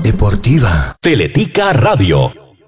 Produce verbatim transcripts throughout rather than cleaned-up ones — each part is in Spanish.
deportiva. Teletica Radio.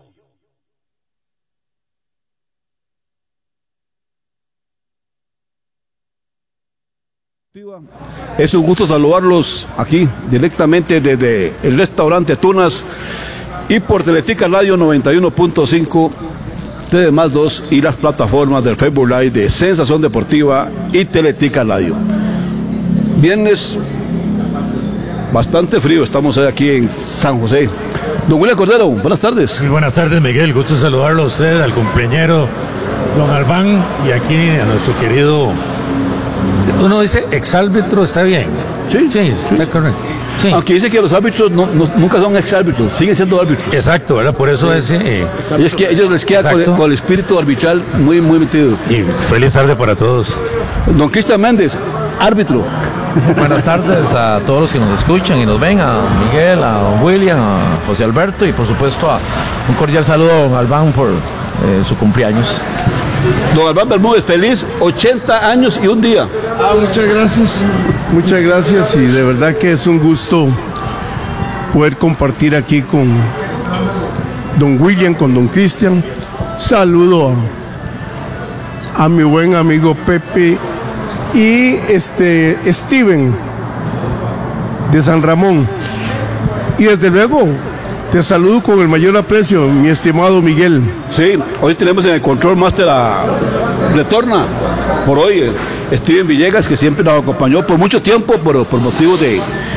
Es un gusto saludarlos aquí directamente desde el restaurante Tunas y por Teletica Radio noventa y uno punto cinco, T V más dos y las plataformas del Facebook Live de Sensación Deportiva y Teletica Radio. Viernes bastante frío, estamos aquí en San José. Don William Cordero, buenas tardes. Muy buenas tardes, Miguel, gusto saludarlo a usted, al cumpleañero don Albán y aquí a nuestro querido, uno dice exárbitro, está bien. Sí, sí, está sí. correcto. Sí. Aunque dice que los árbitros no, no, nunca son exárbitros, siguen siendo árbitros. Exacto, ¿verdad? Por eso sí. es... Eh, y es que a ellos les queda con el, con el espíritu arbitral muy, muy metido. Y feliz tarde para todos. Don Cristian Méndez, árbitro. Buenas tardes a todos los que nos escuchan y nos ven, a Miguel, a don William, a José Alberto y por supuesto a un cordial saludo a don Albán por eh, su cumpleaños. Don Albán Bermúdez, feliz ochenta años y un día. Ah, muchas gracias, muchas gracias y de verdad que es un gusto poder compartir aquí con don William, con don Cristian. Saludo a, a mi buen amigo Pepe y este Steven de San Ramón. Y desde luego te saludo con el mayor aprecio, mi estimado Miguel. Sí, hoy tenemos en el Control Master a retorna por hoy Steven Villegas, que siempre nos acompañó por mucho tiempo por, por motivos de